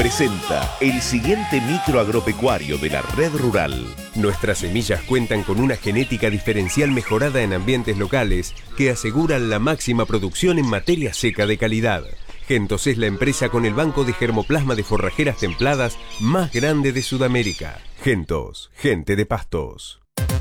presenta el siguiente micro agropecuario de la Red Rural. Nuestras semillas cuentan con una genética diferencial mejorada en ambientes locales que aseguran la máxima producción en materia seca de calidad. Gentos es la empresa con el banco de germoplasma de forrajeras templadas más grande de Sudamérica. Gentos, gente de pastos.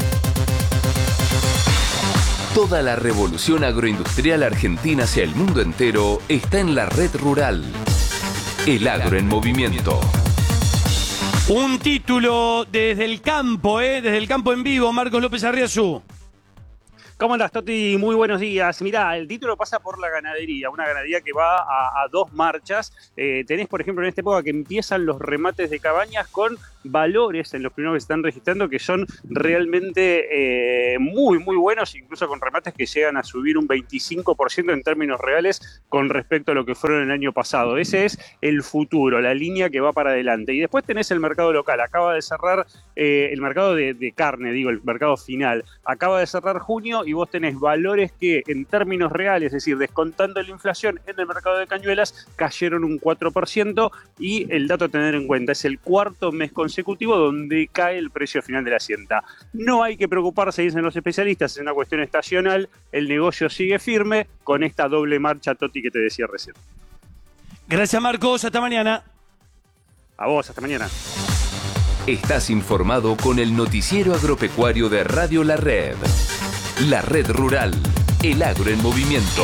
Toda la revolución agroindustrial argentina hacia el mundo entero está en la Red Rural. El agro en movimiento. Un título desde el campo, desde el campo en vivo, Marcos López Arriazú. ¿Cómo andás, Toti? Muy buenos días. Mirá, el título pasa por la ganadería, una ganadería que va a dos marchas. Tenés, por ejemplo, en esta época que empiezan los remates de cabañas con valores en los primeros que se están registrando que son realmente muy buenos, incluso con remates que llegan a subir un 25% en términos reales con respecto a lo que fueron el año pasado. Ese es el futuro, la línea que va para adelante. Y después tenés el mercado local. Acaba de cerrar el mercado de carne, el mercado final. Acaba de cerrar junio y vos tenés valores que en términos reales, es decir, descontando la inflación en el mercado de cañuelas, cayeron un 4%, y el dato a tener en cuenta, es el cuarto mes consecutivo donde cae el precio final de la sienta. No hay que preocuparse, dicen los especialistas, es una cuestión estacional, el negocio sigue firme con esta doble marcha, Toti, que te decía recién. Gracias, Marcos, hasta mañana. A vos, hasta mañana. Estás informado con el noticiero agropecuario de Radio La Red. La Red Rural, el agro en movimiento.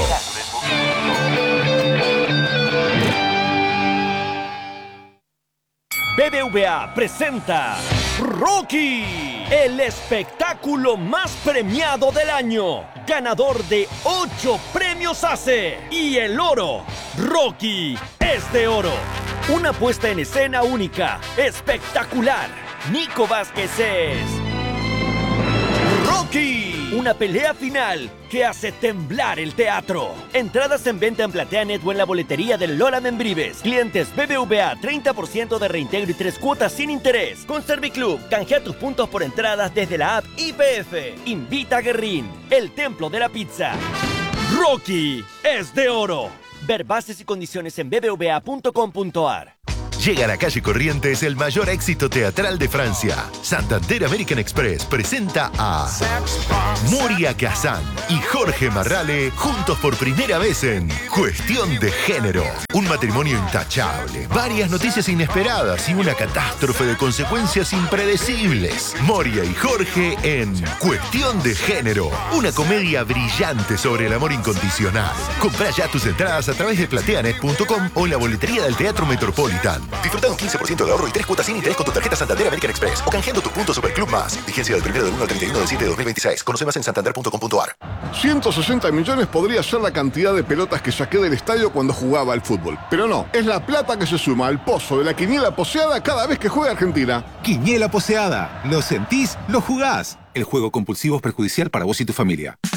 BBVA presenta Rocky, el espectáculo más premiado del año, ganador de 8 premios ACE y el oro. Rocky es de oro. Una puesta en escena única, espectacular. Nico Vázquez es Rocky. Una pelea final que hace temblar el teatro. Entradas en venta en PlateaNet o en la boletería del Lola Membrives. Clientes BBVA, 30% de reintegro y 3 cuotas sin interés. Con Serviclub, canjea tus puntos por entradas desde la app IPF. Invita a Guerrín, el templo de la pizza. Rocky es de oro. Ver bases y condiciones en bbva.com.ar. Llega a la calle Corrientes el mayor éxito teatral de Francia. Santander American Express presenta a Moria Kazan y Jorge Marrale juntos por primera vez en Cuestión de Género. Un matrimonio intachable, varias noticias inesperadas y una catástrofe de consecuencias impredecibles. Moria y Jorge en Cuestión de Género. Una comedia brillante sobre el amor incondicional. Comprá ya tus entradas a través de plateanet.com o en la boletería del Teatro Metropolitan. Disfruta un 15% de ahorro y 3 cuotas sin interés con tu tarjeta Santander American Express o canjeando tus puntos Superclub Más. Vigencia del 1 del 1 al 31 del 7 de 2026. Conoce más en santander.com.ar. 160 millones podría ser la cantidad de pelotas que saqué del estadio cuando jugaba al fútbol. Pero no, es la plata que se suma al pozo de la quiniela poseada cada vez que juega Argentina. Quiniela poseada. Lo sentís, lo jugás. El juego compulsivo es perjudicial para vos y tu familia.